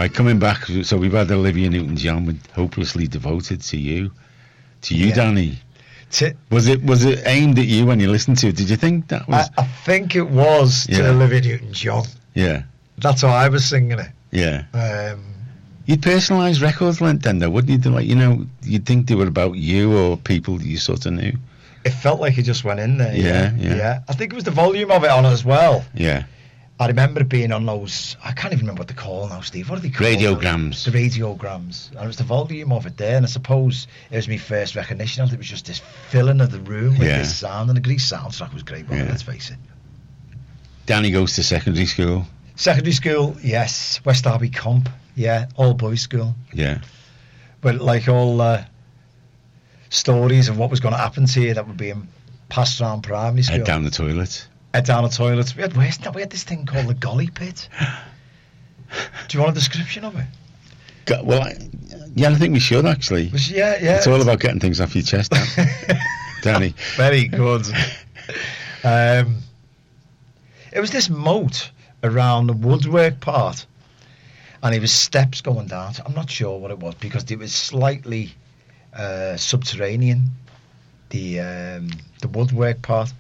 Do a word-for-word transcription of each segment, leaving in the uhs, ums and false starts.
Right, coming back, so we've had Olivia Newton-John with Hopelessly Devoted to You. To you, Yeah. Danny. T- Was it was it aimed at you when you listened to it? Did you think that was... I, I think it was to Yeah. Olivia Newton-John. Yeah, That's how I was singing it. yeah. Um, You'd personalise records then, though, wouldn't you? Like, you know, you'd think they were about you or people you sort of knew. it felt like it just went in there. Yeah, Yeah, yeah. I think it was the volume of it on it as well. Yeah. I remember it being on those, I can't even remember what they call now, Steve. What are they called? Radiograms. The radiograms. And it was the volume of it there, and I suppose it was my first recognition of it. It was just this filling of the room with Yeah. this sound, and the Grease soundtrack was great, but Yeah. let's face it. Danny goes to secondary school. Secondary school, yes. West Derby Comp, yeah. All boys school. Yeah. But like all uh, stories of what was going to happen to you that were being passed around primary school. Head down the toilet. Head down the toilets. We had, we had we had this thing called the Golly Pit. Do you want a description of it? Go- Well, I, yeah, I think we should, actually. Was, yeah, yeah. It's all about getting things off your chest, Danny. Very good. um, it was this moat around the woodwork part, and it was steps going down. I'm not sure what it was because it was slightly uh, subterranean. The um, the woodwork part.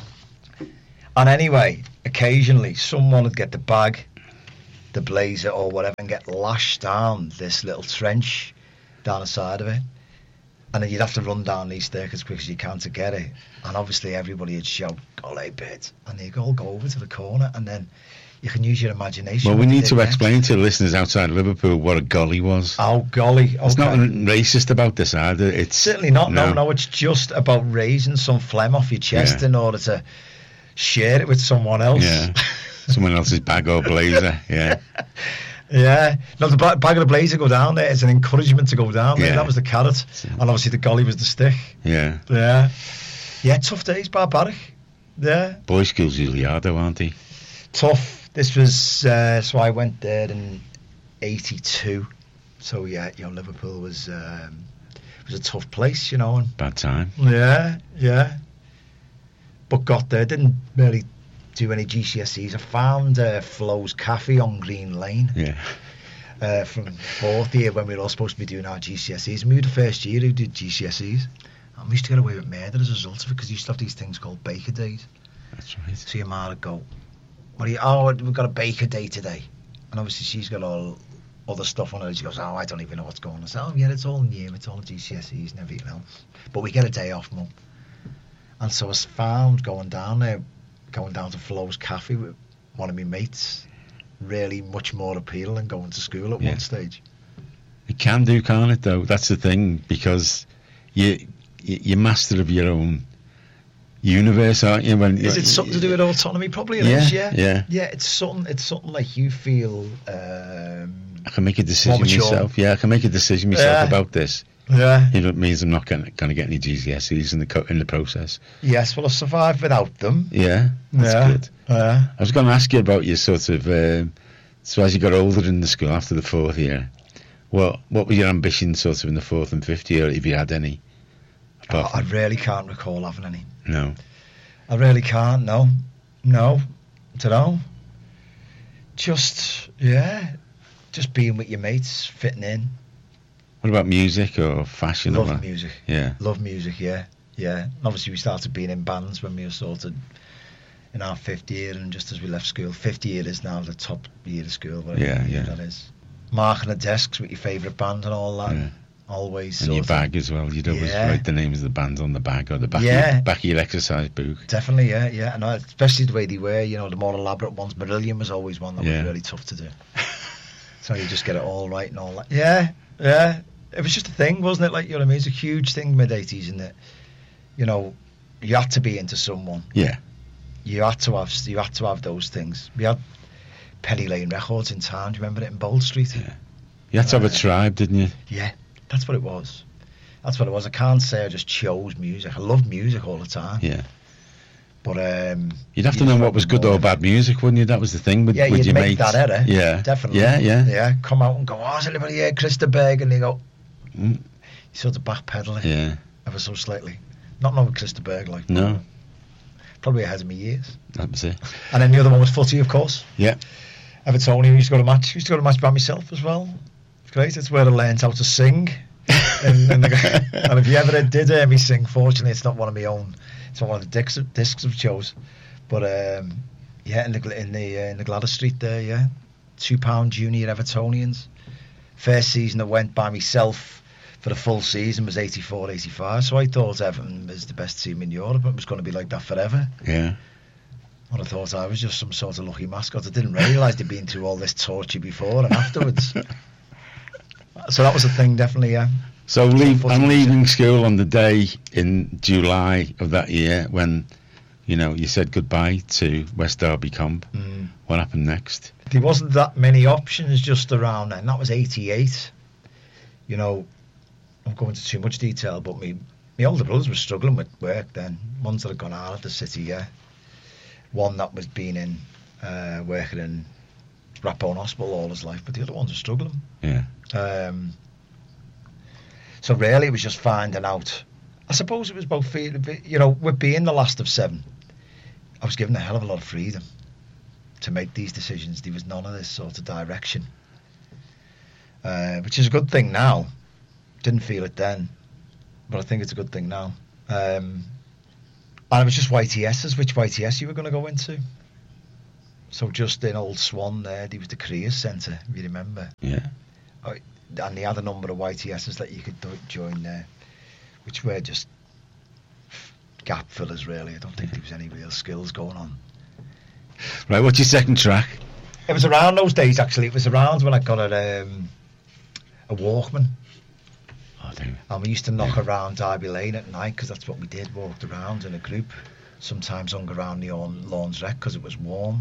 And anyway, occasionally someone would get the bag, the blazer or whatever, and get lashed down this little trench down the side of it. And then you'd have to run down these stairs as quick as you can to get it. And obviously everybody would shout, "Golly Pit!" And they'd all go over to the corner, and then you can use your imagination. Well, we what they need did to next. explain to the listeners outside Liverpool what a golly was. Oh, golly. Okay. It's not racist about this either. It's Certainly not. No. no, no. It's just about raising some phlegm off your chest Yeah. in order to share it with someone else. Yeah. Someone else's bag or blazer. Yeah. Yeah. No, the ba- bag of the blazer go down there. It's an encouragement to go down there. Yeah. That was the carrot. And obviously the golly was the stick. Yeah. Yeah. Yeah, tough days, barbaric. Yeah. Boys' schools usually are, though, aren't they? Tough. This was, uh, so I went there in eighty-two. So, yeah, you know, Liverpool was, um, was a tough place, you know. And Bad time. yeah, yeah. But got there, didn't really do any G C S Es. I found uh, Flo's Cafe on Green Lane. Yeah. Uh, from fourth year when we were all supposed to be doing our G C S Es. And we were the first year who did G C S Es. And we used to get away with murder as a result of it because you used to have these things called baker days. That's right. So your ma would go, what are you, oh, we've got a baker day today. And obviously she's got all other stuff on her. She goes, oh, I don't even know what's going on. I say, oh, yeah, it's all new. It's all G C S Es and everything else. But we get a day off, Mum. And so I found going down there, going down to Flo's Cafe with one of my mates, really much more appealing than going to school at Yeah. one stage. It can do, can't it, though? That's the thing, because you, you, you're master of your own universe, aren't you? When Is it something to do with autonomy? Probably it Yeah, is, yeah. yeah. Yeah, it's something, it's something like you feel... Um, I can make a decision More mature. myself. Yeah, I can make a decision myself Yeah. about this. yeah. You know, it means I'm not going to get any G C S Es in the co- in the process. Yes, well, I survived without them. Yeah, that's yeah. good. Yeah. I was going to ask you about your sort of, um, so as you got older in the school after the fourth year, what what were your ambitions sort of in the fourth and fifth year, if you had any? Apart I, I from- really can't recall having any. no. I really can't, no. No. Don't know. Just, yeah. Just being with your mates, fitting in. What about music or fashion? or Love what? music. Yeah. Love music, yeah. Yeah. And obviously we started being in bands when we were sort of in our fifth year and just as we left school. Fifth year is now the top year of school. whatever Yeah, year yeah. That is. Marking the desks with your favourite band and all that. Yeah. Always. And sort your of- bag as well. You'd always Yeah. write the names of the bands on the bag or the back, Yeah. of, your, back of your exercise book. Definitely, yeah, yeah. And I- especially the way they were, you know, the more elaborate ones. Marillion was always one that Yeah. was really tough to do. So you just get it all right and all that. Yeah, yeah. It was just a thing, wasn't it? Like, you know what I mean? It's a huge thing mid eighties in that, you know, you had to be into someone. Yeah. You had to have, you had to have those things. We had Penny Lane Records in town. Do you remember it in Bold Street? Yeah. You had to have a Uh, tribe, didn't you? Yeah, that's what it was. That's what it was. I can't say I just chose music. I loved music all the time. Yeah. But um, You'd have you to know just what went was good more or in. bad music, wouldn't you? That was the thing with, Yeah, with you'd your make mates. that era. Yeah. Definitely. Yeah, yeah. Yeah, come out and go, oh, has anybody heard Christa Berg? And they go, Mm, you sort of backpedal it yeah. ever so slightly. Not knowing Christa Berg, like. No, Probably ahead of me years. that was it. And then the other one was Footy, of course. Yeah. Evertonian. Used to go to match. Used to go to match by myself as well. It's great. It's where I learned how to sing. and, and, the, and if you ever did hear me sing, fortunately, it's not one of my own. It's not one of the discs, discs I've chose. But um, yeah, in the in the uh, in the Gladys Street there, yeah, two pound junior Evertonians. First season I went by myself for the full season was eighty-four eighty-five, so I thought Everton was the best team in Europe. It was going to be like that forever. Yeah. And I thought I was just some sort of lucky mascot. I didn't realise they'd been through all this torture before and afterwards. So that was a thing, definitely, yeah. So leave, I'm leaving school on the day in July of that year when, you know, you said goodbye to West Derby Comp. Mm. What happened next? There wasn't that many options just around then. That was eighty-eight. You know, I'm going into too much detail, but me, my older brothers were struggling with work then. Ones that had gone out of the city, yeah. One that was been in, uh, working in Rathbone Hospital all his life, but the other ones were struggling. Yeah. Um, so really it was just finding out. I suppose it was both, you know, with being the last of seven, I was given a hell of a lot of freedom to make these decisions. There was none of this sort of direction, uh, which is a good thing now. Didn't feel it then, but I think it's a good thing now. Um, and it was just Y T S's, which Y T S you were going to go into. So just in Old Swan there, there was the Careers Centre, if you remember. Yeah. Oh, and they had a number of Y T S's that you could do, join there, which were just gap fillers really. I don't think there was any real skills going on. Right, what's your second track? It was around those days actually. It was around when I got a, um, a Walkman. Oh, damn. And we used to knock around Derby Lane at night because that's what we did, walked around in a group. Sometimes hung around the Lawns Wreck because it was warm.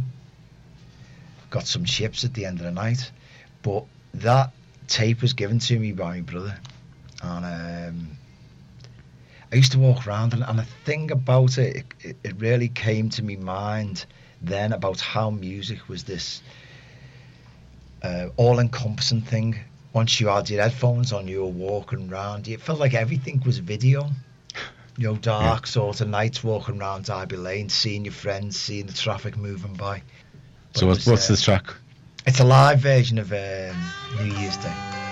Got some chips at the end of the night. But that tape was given to me by my brother. And um, I used to walk around, and, and the thing about it, it, it really came to me mind then about how music was this uh, all-encompassing thing. Once you had your headphones on, you were walking around. It felt like everything was video. You know, dark yeah. sort of nights walking around Derby Lane, seeing your friends, seeing the traffic moving by. But so what's, was, what's uh, the track? It's a live version of um, New Year's Day.